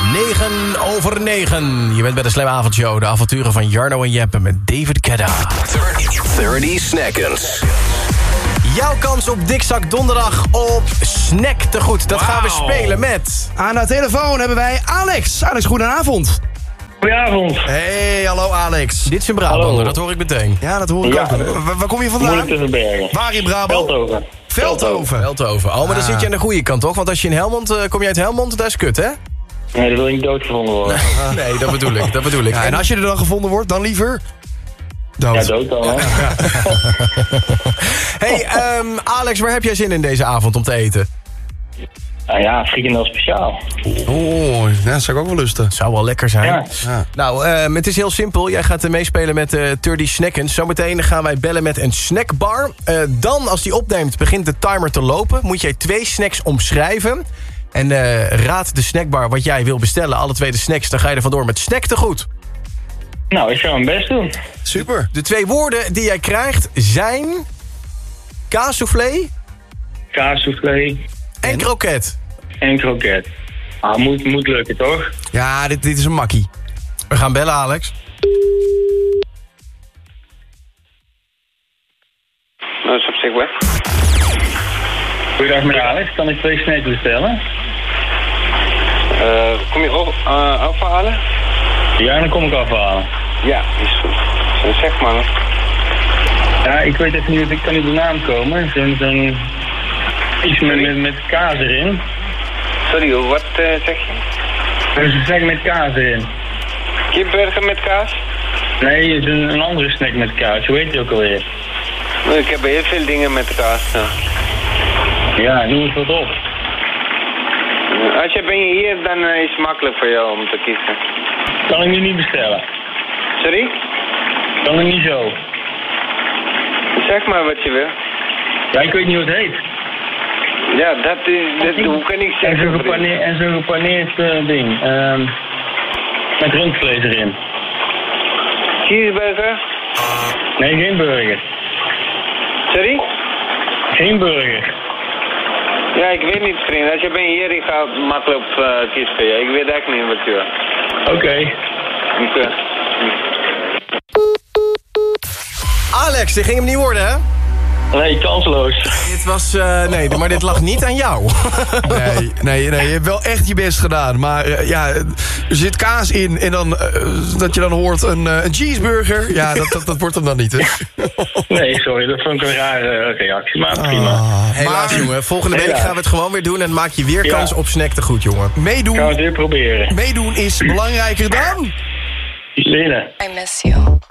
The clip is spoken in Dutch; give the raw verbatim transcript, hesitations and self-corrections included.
negen over negen. Je bent bij de Slam Avondshow. De avonturen van Jarno en Jeppe met David Guetta. dertig seconds. Jouw kans op Dikzak donderdag op Snack te goed. Dat wow. gaan we spelen met... Aan de telefoon hebben wij Alex. Alex, goedenavond. Goedenavond. Hey, hallo Alex. Dit is een Brabander, dat hoor ik meteen. Ja, dat hoor ik ja, ook. Waar, waar kom je vandaan? Moeilijk te verbergen. Waar in Brabant? Veldhoven. Veldhoven. Veldhoven. Oh, maar dan ah. zit je aan de goede kant, toch? Want als je in Helmond... Uh, kom je uit Helmond, dat is kut, hè? Nee, dat wil je niet doodgevonden worden. Nee, dat bedoel ik, dat bedoel ik. Ja, en als je er dan gevonden wordt, dan liever... Dood. Ja, dood dan, hè? Ja. Hey, um, Alex, waar heb jij zin in deze avond om te eten? Nou ja, frikandel speciaal. Oh, ja, dat zou ik ook wel lusten. Zou wel lekker zijn. Ja. Ja. Nou, uh, het is heel simpel. Jij gaat uh, meespelen met uh, dertig Snackens. Zometeen gaan wij bellen met een snackbar. Uh, dan, als die opneemt, begint de timer te lopen. Moet jij twee snacks omschrijven. En uh, raad de snackbar wat jij wil bestellen. Alle twee de snacks, dan ga je er vandoor met snack te goed. Nou, ik ga mijn best doen. Super. De twee woorden die jij krijgt zijn... kaassoufflé... Kaassoufflé... En, en kroket. En kroket. Ah, moet, moet lukken, toch? Ja, dit, dit is een makkie. We gaan bellen, Alex. Dat is op zich weg. Goedendag, meneer Alex. Kan ik twee snacks bestellen? Uh, kom je op, uh, afhalen? Ja, dan kom ik afhalen. Ja, is goed. Zo, zeg maar. Ja, ik weet even niet, ik kan niet de naam komen. Zo'n... zo'n iets met, met, met kaas erin. Sorry, wat uh, zeg je? Er is een snack met kaas erin. Kipburger met kaas? Nee, het is een, een andere snack met kaas. Hoe heet die ook alweer? Ik heb heel veel dingen met kaas. Ja, ja noem eens wat op. Als je ben je hier, dan uh, is het makkelijk voor jou om te kiezen. Kan ik nu niet bestellen. Sorry? Kan ik niet zo. Zeg maar wat je wil. Ja, ik weet niet hoe het heet. Ja, dat is... Dat, hoe kan ik zeggen? En zo'n gepaneerd, en zo'n gepaneerd uh, ding. Um, met rundvlees erin. Cheeseburger? Nee, geen burger. Sorry? Geen burger. Ja, ik weet niet, vriend. Als je bent hier, ik ga makkelijk op uh, kiezen voor je. Ik weet echt niet wat je wil. Oké. Okay. Oké. Okay. Alex, dit ging hem niet worden, hè? Nee, kansloos. Dit was... Uh, nee, maar dit lag niet aan jou. nee, nee, nee, je hebt wel echt je best gedaan. Maar uh, ja, er zit kaas in en dan, uh, dat je dan hoort een, uh, een cheeseburger. Ja, dat, dat, dat wordt hem dan niet, hè? Nee, sorry, dat vond ik een rare reactie, maar prima. Ah, helaas, maar, jongen. Volgende week helaas. gaan we het gewoon weer doen en maak je weer kans ja. op snack te goed, jongen. Meedoen. Gaan we het weer proberen. Meedoen is belangrijker dan... Winnen. I miss you.